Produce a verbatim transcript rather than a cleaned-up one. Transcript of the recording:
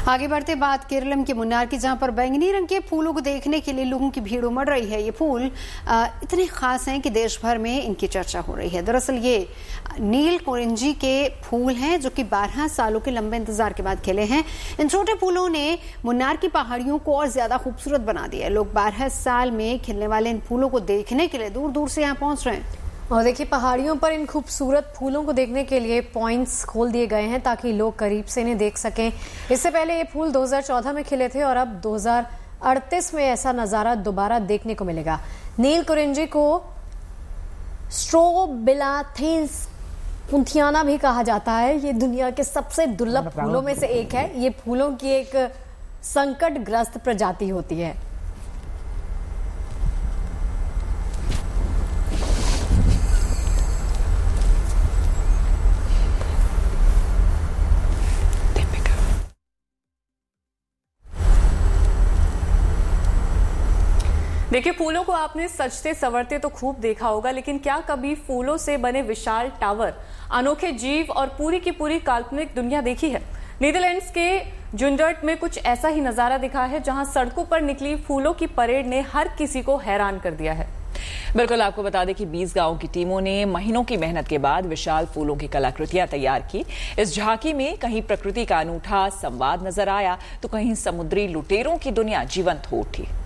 आगे बढ़ते बात केरलम के मुन्नार की, जहां पर बैंगनी रंग के फूलों को देखने के लिए लोगों की भीड़ उमड़ रही है। ये फूल आ, इतने खास हैं कि देश भर में इनकी चर्चा हो रही है। दरअसल ये नील कुरिंजी के फूल हैं जो कि बारह सालों के लंबे इंतजार के बाद खिले हैं। इन छोटे फूलों ने मुन्नार की पहाड़ियों को और ज्यादा खूबसूरत बना दिया है। लोग बारह साल में खिलने वाले इन फूलों को देखने के लिए दूर दूर से यहाँ पहुंच रहे हैं। और देखिए, पहाड़ियों पर इन खूबसूरत फूलों को देखने के लिए पॉइंट्स खोल दिए गए हैं ताकि लोग करीब से इन्हें देख सकें। इससे पहले ये फूल दो हज़ार चौदह में खिले थे और अब दो हज़ार अड़तीस में ऐसा नजारा दोबारा देखने को मिलेगा। नील कुरिंजी को स्ट्रोबिलाथेंस पुंथियाना भी कहा जाता है। ये दुनिया के सबसे दुर्लभ फूलों में से एक है। ये फूलों की एक संकटग्रस्त प्रजाति होती है। देखिए, फूलों को आपने सजते संवरते तो खूब देखा होगा, लेकिन क्या कभी फूलों से बने विशाल टावर, अनोखे जीव और पूरी की पूरी काल्पनिक दुनिया देखी है? नीदरलैंड्स के जुंडर्ट में कुछ ऐसा ही नजारा दिखा है, जहां सड़कों पर निकली फूलों की परेड ने हर किसी को हैरान कर दिया है। बिल्कुल, आपको बता दें कि बीस गांवों की टीमों ने महीनों की मेहनत के बाद विशाल फूलों की कलाकृतियां तैयार की। इस झांकी में कहीं प्रकृति का अनूठा संवाद नजर आया तो कहीं समुद्री लुटेरों की दुनिया जीवंत हो उठी।